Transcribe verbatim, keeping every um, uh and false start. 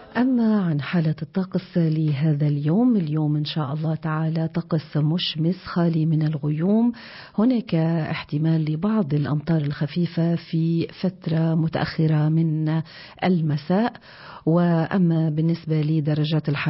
أما عن حالة الطقس لهذا اليوم اليوم إن شاء الله تعالى طقس مشمس خالي من الغيوم. هناك احتمال لبعض الأمطار الخفيفة في فترة متأخرة من المساء. وأما بالنسبة لدرجات الحرارة